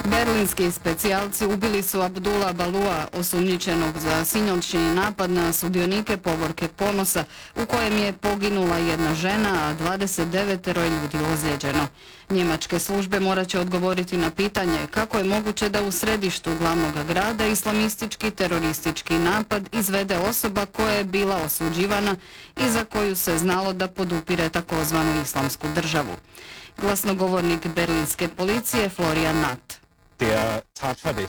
Berlinski specijalci ubili su Abdullah Balua, osumnjičenog za sinoćni napad na sudionike povorke Ponosa, u kojem je poginula jedna žena, a 29 ljudi ozlijeđeno. Njemačke službe morat će odgovoriti na pitanje kako je moguće da u središtu glavnog grada islamistički teroristički napad izvede osoba koja je bila osuđivana i za koju se znalo da podupire takozvanu islamsku državu. Glasnogovornik berlinske policije Florian Natt. Der Tatverdächtige